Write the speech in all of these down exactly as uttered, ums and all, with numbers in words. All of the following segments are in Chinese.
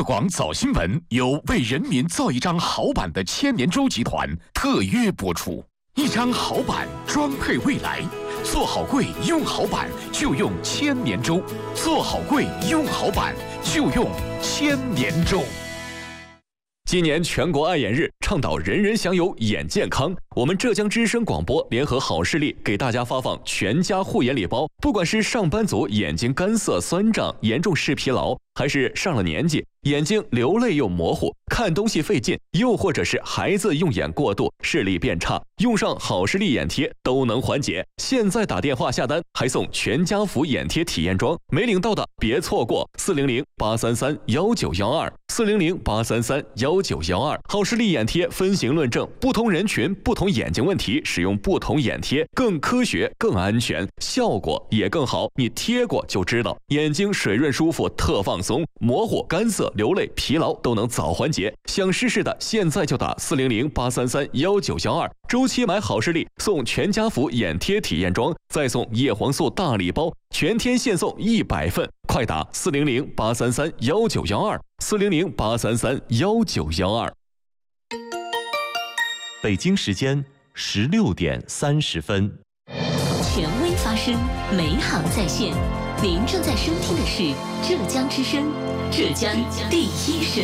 乐广早新闻由为人民造一张好版的千年舟集团特约播出。一张好版装配未来，做好柜用好版就用千年舟，做好柜用好版就用千年舟。 今年全国爱眼日，倡导人人享有眼健康。我们浙江之声广播联合好视力给大家发放全家护眼礼包。不管是上班族眼睛干涩酸胀、严重视疲劳，还是上了年纪眼睛流泪又模糊、看东西费劲，又或者是孩子用眼过度、视力变差，用上好视力眼贴都能缓解。现在打电话下单还送全家福眼贴体验装，没领到的别错过，四零零八三三幺九幺二。四零零八三三幺九幺二，好视力眼贴分型论证，不同人群、不同眼睛问题，使用不同眼贴，更科学、更安全，效果也更好。你贴过就知道，眼睛水润舒服，特放松，模糊、干涩、流泪、疲劳都能早缓解。想试试的，现在就打四零零八三三幺九幺二，周期买好视力送全家福眼贴体验装，再送叶黄素大礼包，全天限送一百份，快打四零零八三三幺九幺二。四零零八三三幺九幺二。 北京时间十六点三十分。 权威发声，美好在线。您正在收听的是浙江之声，浙江第一声。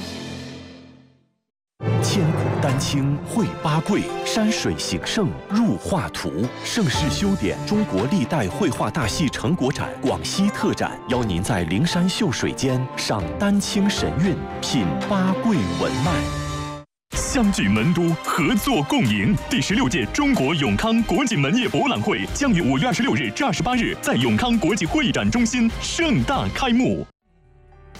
千古丹青绘八桂，山水形胜入画图。盛世修典中国历代绘画大戏成果展广西特展，邀您在灵山秀水间赏丹青神韵，品八桂文脉。 相聚门都，合作共赢。第十六届中国永康国际门业博览会将于五月二十六日至二十八日在永康国际会展中心盛大开幕。